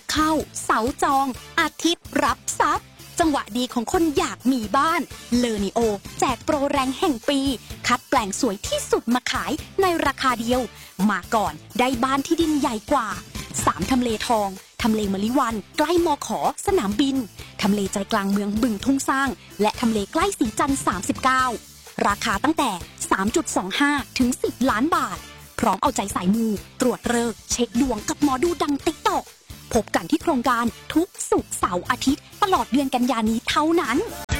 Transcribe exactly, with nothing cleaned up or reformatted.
เข้าเสาจองอาทิตย์รับทรัพย์จังหวะดีของคนอยากมีบ้านเลอนิโอแจกโปรแรงแห่งปีคัดแปลงสวยที่สุดมาขายในราคาเดียวมาก่อนได้บ้านที่ดินใหญ่กว่าสามทำเลทองทำเลมะลิวันใกล้มอขอสนามบินทำเลใจกลางเมืองบึงทุ่งสร้างและทำเลใกล้สีจันทร์สามสิบเก้าราคาตั้งแต่ สามจุดสองห้า ถึง สิบ ล้านบาทพร้อมเอาใจสายมูตรวจฤกษ์เช็คดวงกับหมอดูดังติ๊กต็อกพบกันที่โครงการทุกศุกร์เสาร์อาทิตย์ตลอดเดือนกันยายนนี้เท่านั้น